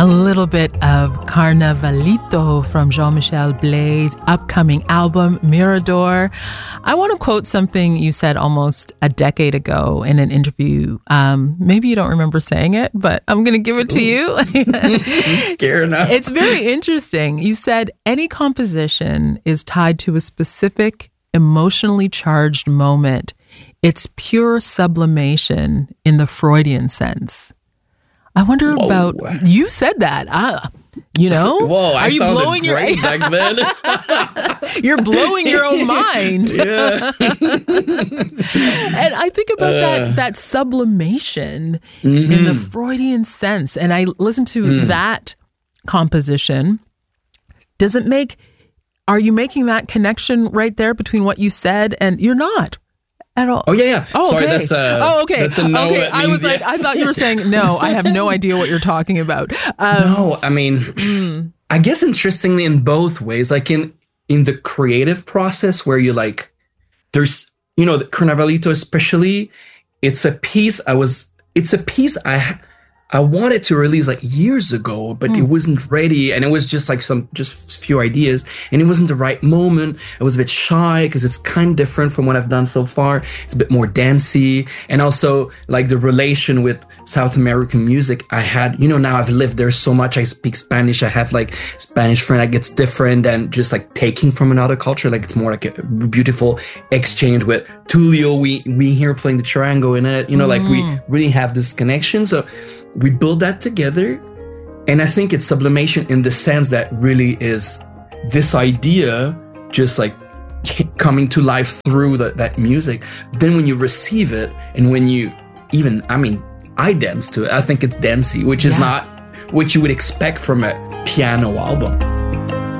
A little bit of Carnavalito from Jean-Michel Blay's upcoming album, Mirador. I want to quote something you said almost a decade ago in an interview. Maybe you don't remember saying it, but I'm going to give it to you. I'm scared now. It's very interesting. You said any composition is tied to a specific emotionally charged moment. It's pure sublimation in the Freudian sense. I wonder about, you said that. Whoa, are you blowing great your back then? You're blowing your own mind. Yeah. And I think about that sublimation in the Freudian sense. And I listened to that composition. Are you making that connection right there between what you said and you're not? At all. Oh, yeah. Oh, sorry, okay. that's okay. That's a no. Okay, I was yes. I thought you were saying no. I have no idea what you're talking about. No, I mean, I guess interestingly in both ways, like in the creative process where you there's, the Carnavalito especially, it's a piece I wanted to release years ago, but it wasn't ready. And it was just just few ideas, and it wasn't the right moment. I was a bit shy because it's kind of different from what I've done so far. It's a bit more dancey. And also the relation with South American music I had, now I've lived there so much. I speak Spanish. I have Spanish friend that gets different than just taking from another culture. It's more like a beautiful exchange with Tulio. We here playing the charango in it, we really have this connection. So we build that together, and I think it's sublimation in the sense that really is this idea just coming to life through that music. Then when you receive it, and when you I dance to it. I think it's dancey, which is not what you would expect from a piano album.